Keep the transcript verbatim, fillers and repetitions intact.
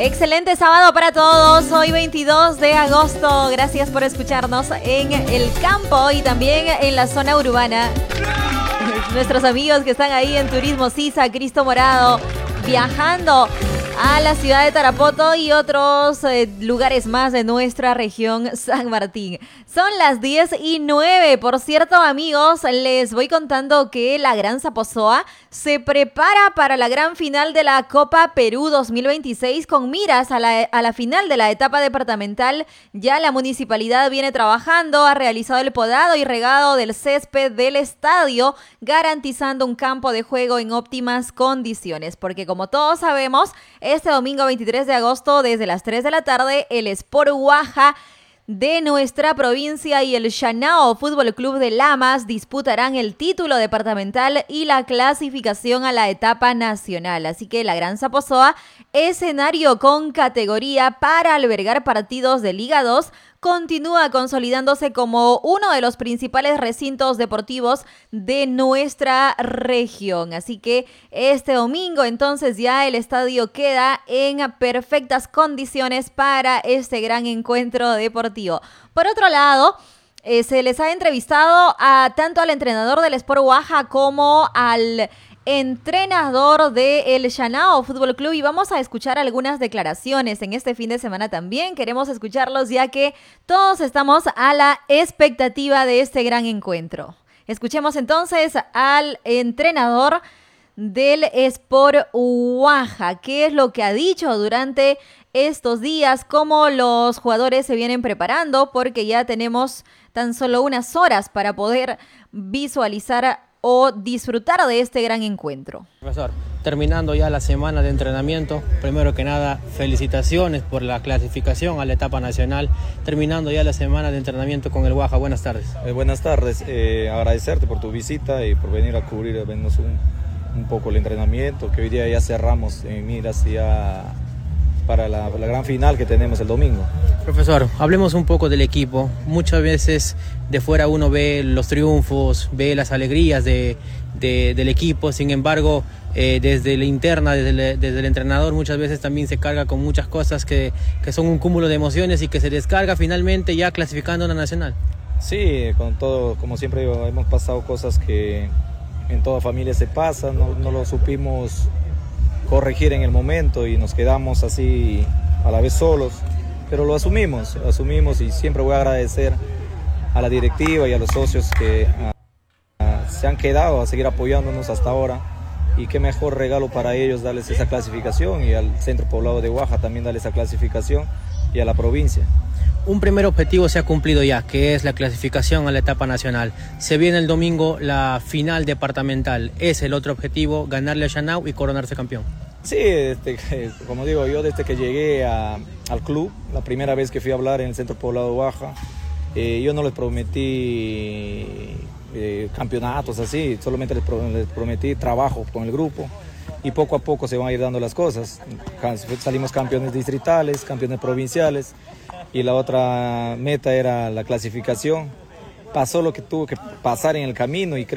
Excelente sábado para todos, hoy veintidós de agosto, gracias por escucharnos en el campo y también en la zona urbana. Nuestros amigos que están ahí en Turismo Sisa, Cristo Morado, viajando a la ciudad de Tarapoto y otros eh, lugares más de nuestra región San Martín. Son las diez y nueve. Por cierto, amigos, les voy contando que la Gran Zaposoa se prepara para la gran final de la Copa Perú dos mil veintiséis con miras a la, a la final de la etapa departamental. Ya la municipalidad viene trabajando, ha realizado el podado y regado del césped del estadio, garantizando un campo de juego en óptimas condiciones, porque como todos sabemos, este domingo veintitrés de agosto, desde las tres de la tarde, el Sport Guaja de nuestra provincia y el Shanao Fútbol Club de Lamas disputarán el título departamental y la clasificación a la etapa nacional. Así que la Gran Zaposoa, escenario con categoría para albergar partidos de Liga dos, continúa consolidándose como uno de los principales recintos deportivos de nuestra región. Así que este domingo entonces ya el estadio queda en perfectas condiciones para este gran encuentro deportivo. Por otro lado, eh, se les ha entrevistado a tanto al entrenador del Sport Guaja como al entrenador del Shanao Fútbol Club y vamos a escuchar algunas declaraciones en este fin de semana también. Queremos escucharlos ya que todos estamos a la expectativa de este gran encuentro. Escuchemos entonces al entrenador del Sport Guaja, qué es lo que ha dicho durante estos días, cómo los jugadores se vienen preparando, porque ya tenemos tan solo unas horas para poder visualizar o disfrutar de este gran encuentro. Profesor, terminando ya la semana de entrenamiento, primero que nada, felicitaciones por la clasificación a la etapa nacional, terminando ya la semana de entrenamiento con el Guaja. Buenas tardes. Eh, buenas tardes, eh, agradecerte por tu visita y por venir a cubrir, vernos un, un poco el entrenamiento, que hoy día ya cerramos en miras ya para la, la gran final que tenemos el domingo. Profesor, hablemos un poco del equipo. Muchas veces de fuera uno ve los triunfos, ve las alegrías de, de, del equipo, sin embargo, eh, desde la interna, desde el, desde el entrenador, muchas veces también se carga con muchas cosas que, que son un cúmulo de emociones y que se descarga finalmente ya clasificando a la nacional. Sí, con todo, como siempre digo, hemos pasado cosas que en toda familia se pasan, no, no lo supimos corregir en el momento y nos quedamos así a la vez solos, pero lo asumimos, lo asumimos y siempre voy a agradecer a la directiva y a los socios que a, a, se han quedado a seguir apoyándonos hasta ahora, y qué mejor regalo para ellos darles esa clasificación, y al centro poblado de Guaja también darles esa clasificación, y a la provincia. Un primer objetivo se ha cumplido ya, que es la clasificación a la etapa nacional. Se viene el domingo la final departamental. Es el otro objetivo, ganarle a Shanao y coronarse campeón. Sí, este, como digo, yo desde que llegué a, al club, la primera vez que fui a hablar en el centro poblado de Guaja, eh, yo no les prometí eh, campeonatos así, solamente les, pro, les prometí trabajo con el grupo, y poco a poco se van a ir dando las cosas. Salimos campeones distritales, campeones provinciales, y la otra meta era la clasificación. Pasó lo que tuvo que pasar en el camino y creo